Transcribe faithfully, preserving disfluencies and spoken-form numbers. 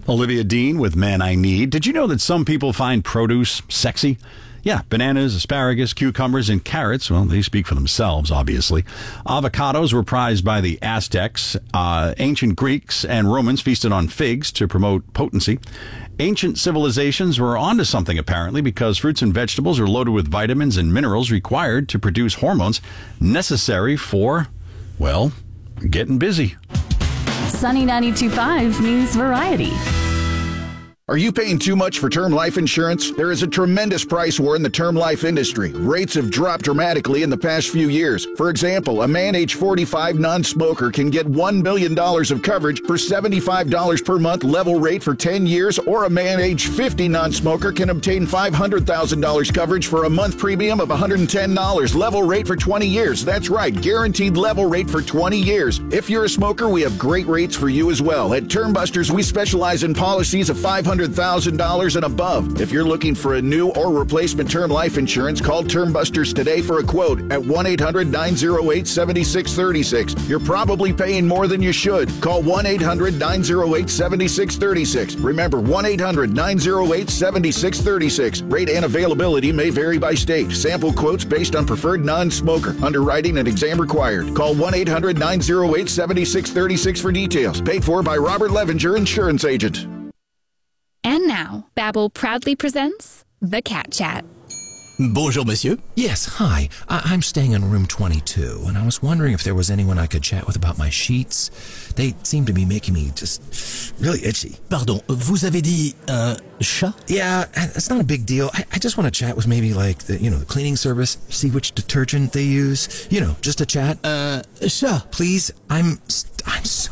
Olivia Dean with Man I Need. Did you know that some people find produce sexy? Yeah, bananas, asparagus, cucumbers, and carrots, well, they speak for themselves, obviously. Avocados were prized by the Aztecs. Uh, ancient Greeks and Romans feasted on figs to promote potency. Ancient civilizations were onto something, apparently, because fruits and vegetables are loaded with vitamins and minerals required to produce hormones necessary for, well, getting busy. Sunny ninety-two point five means variety. Are you paying too much for term life insurance? There is a tremendous price war in the term life industry. Rates have dropped dramatically in the past few years. For example, a man age forty-five non-smoker can get one million dollars of coverage for seventy-five dollars per month level rate for ten years, or a man age fifty non-smoker can obtain five hundred thousand dollars coverage for a month premium of one hundred ten dollars level rate for twenty years. That's right, guaranteed level rate for twenty years. If you're a smoker, we have great rates for you as well. At Term Busters, we specialize in policies of five hundred thousand dollars and above. If you're looking for a new or replacement term life insurance, call Term Busters today for a quote at one eight hundred nine oh eight seven six three six. You're probably paying more than you should. Call one eight hundred nine oh eight seven six three six. Remember, one eight hundred nine oh eight seven six three six. Rate and availability may vary by state. Sample quotes based on preferred non-smoker. Underwriting and exam required. Call one eight hundred nine oh eight seven six three six for details. Paid for by Robert Levinger, insurance agent. And now, Babbel proudly presents The Cat Chat. Bonjour, monsieur. Yes, hi. I- I'm staying in room twenty-two, and I was wondering if there was anyone I could chat with about my sheets. They seem to be making me just really itchy. Pardon, vous avez dit un chat? Yeah, it's not a big deal. I, I just want to chat with maybe like the, you know, the cleaning service, see which detergent they use. You know, just a chat. Un chat? Please, I'm, I'm so